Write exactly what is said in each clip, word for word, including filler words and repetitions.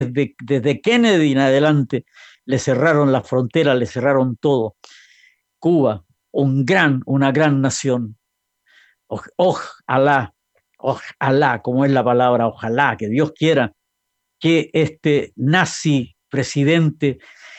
desde, desde Kennedy en adelante le cerraron las fronteras, le cerraron todo. Cuba, un gran, una gran nación. Ojalá, ojalá, como es la palabra, ojalá, que Dios quiera que este nazi presidente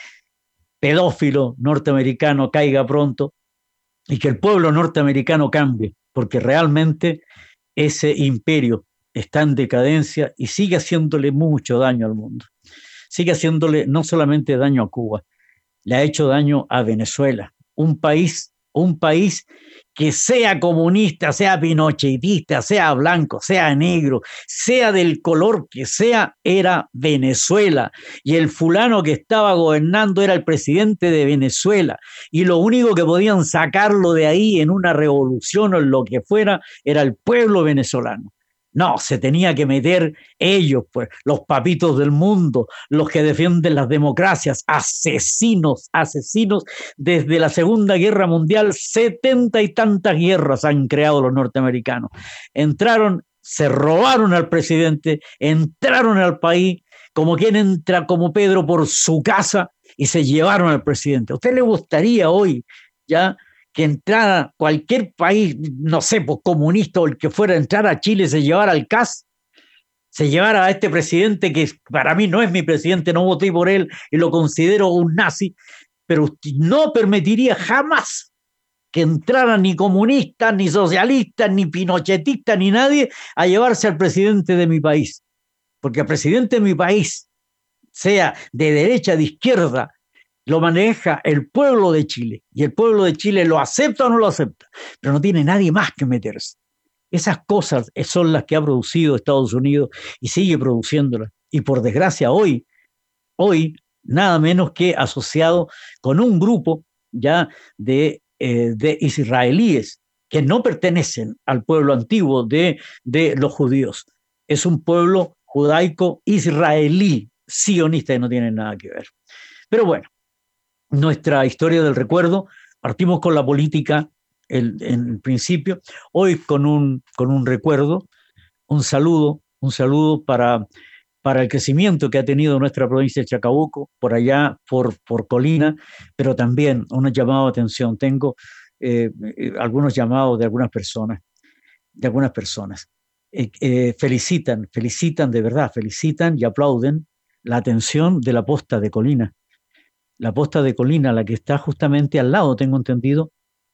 pedófilo norteamericano caiga pronto y que el pueblo norteamericano cambie, porque realmente ese imperio está en decadencia y sigue haciéndole mucho daño al mundo. Sigue haciéndole no solamente daño a Cuba, le ha hecho daño a Venezuela, un país, un país que sea comunista, sea pinochetista, sea blanco, sea negro, sea del color que sea, era Venezuela. Y el fulano que estaba gobernando era el presidente de Venezuela. Y lo único que podían sacarlo de ahí en una revolución o en lo que fuera era el pueblo venezolano. No, se tenía que meter ellos, pues, los papitos del mundo, los que defienden las democracias, asesinos, asesinos. Desde la Segunda Guerra Mundial, setenta y tantas guerras han creado los norteamericanos. Entraron, se robaron al presidente, entraron al país, como quien entra como Pedro por su casa, y se llevaron al presidente. ¿A usted le gustaría hoy, ya, que entrara cualquier país, no sé, pues comunista o el que fuera, a entrar a Chile, se llevara al C A S, se llevara a este presidente que para mí no es mi presidente, no voté por él y lo considero un nazi, pero no permitiría jamás que entraran ni comunistas, ni socialistas, ni pinochetistas, ni nadie a llevarse al presidente de mi país. Porque el presidente de mi país, sea de derecha, de izquierda, lo maneja el pueblo de Chile. Y el pueblo de Chile lo acepta o no lo acepta, pero no tiene nadie más que meterse. Esas cosas son las que ha producido Estados Unidos y sigue produciéndolas. Y por desgracia hoy, hoy, nada menos que asociado con un grupo ya de, eh, de israelíes que no pertenecen al pueblo antiguo de, de los judíos. Es un pueblo judaico israelí, sionista, y no tiene nada que ver. Pero bueno, nuestra historia del recuerdo, partimos con la política el, en el principio, hoy con un, con un recuerdo, un saludo, un saludo para, para el crecimiento que ha tenido nuestra provincia de Chacabuco, por allá, por, por Colina, pero también un llamado de atención. Tengo eh, eh, algunos llamados de algunas personas, de algunas personas. Eh, eh, felicitan, felicitan de verdad, felicitan y aplauden la atención de la posta de Colina. La posta de Colina, la que está justamente al lado, tengo entendido,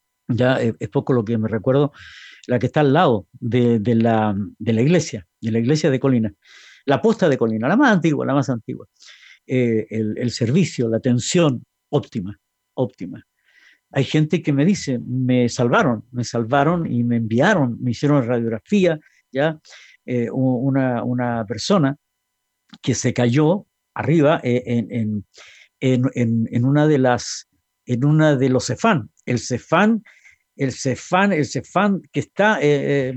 ya eh, es poco lo que me recuerdo, la que está al lado de, de, la, de la iglesia, de la iglesia de Colina. La posta de Colina, la más antigua, la más antigua. Eh, el, el servicio, la atención óptima, óptima. Hay gente que me dice, me salvaron, me salvaron y me enviaron, me hicieron radiografía, ya, eh, una, una persona que se cayó arriba eh, en, en, en, en, en una de las, en una de los Cefán. El Cefán, el Cefán, el Cefán que está eh,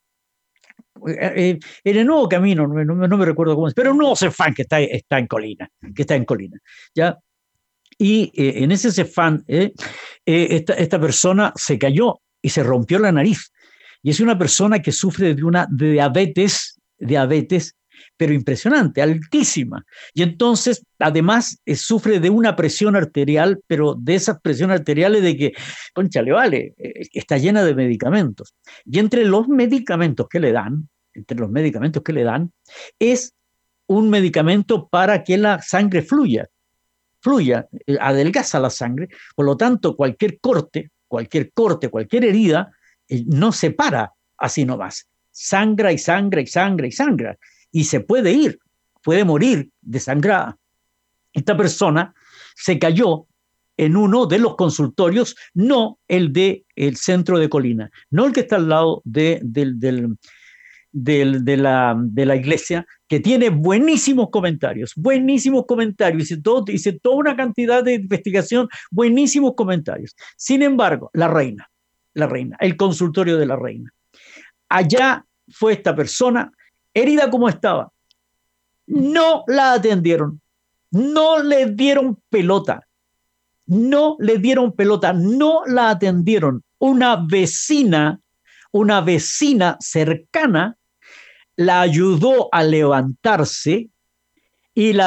eh, en el nuevo camino, no, no, no, me recuerdo cómo es, pero un nuevo Cefán que está, está en Colina, que está en Colina, ¿ya? Y eh, en ese Cefán, eh, eh, esta, esta persona se cayó y se rompió la nariz. Y es una persona que sufre de una diabetes, diabetes, pero impresionante, altísima. Y entonces, además, eh, sufre de una presión arterial, pero de esas presiones arteriales de que, concha, le vale, eh, está llena de medicamentos. Y entre los medicamentos que le dan, entre los medicamentos que le dan, es un medicamento para que la sangre fluya, fluya, eh, adelgaza la sangre, por lo tanto, cualquier corte, cualquier corte, cualquier herida, eh, no se para así nomás. Sangra y sangra y sangra y sangra. Y se puede ir, puede morir desangrada. Esta persona se cayó en uno de los consultorios, no el del de centro de Colina, no el que está al lado de, del, del, del, de, la, de la iglesia, que tiene buenísimos comentarios, buenísimos comentarios, hice, todo, hice toda una cantidad de investigación, buenísimos comentarios. Sin embargo, la reina, la reina, el consultorio de la reina. Allá fue esta persona, herida como estaba, no la atendieron, no le dieron pelota, no le dieron pelota, no la atendieron. Una vecina, una vecina cercana la ayudó a levantarse y la